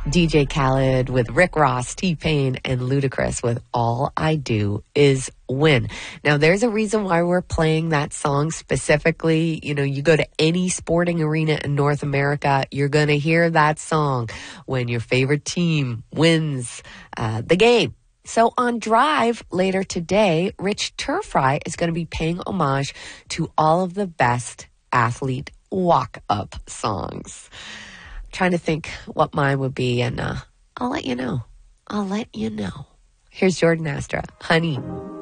DJ Khaled with Rick Ross, T-Pain, and Ludacris with All I Do Is Win. Now, there's a reason why we're playing that song specifically. You know, you go to any sporting arena in North America, you're going to hear that song when your favorite team wins the game. So on Drive later today, Rich Turfry is going to be paying homage to all of the best athlete walk-up songs. Trying to think what mine would be, and I'll let you know. Here's Jordan Astra, Honey.